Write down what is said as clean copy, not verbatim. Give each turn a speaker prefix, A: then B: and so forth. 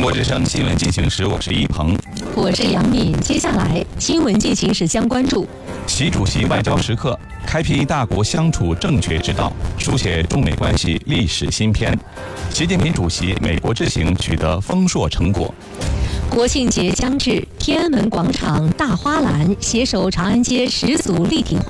A: 国之声新闻进行时，我是一鹏，
B: 我是杨敏。接下来新闻进行时将关注：
A: 习主席外交时刻，开辟大国相处正确之道，书写中美关系历史新篇。习近平主席美国之行取得丰硕成果。
B: 国庆节将至，天安门广场、大花篮携手长安街10组立体画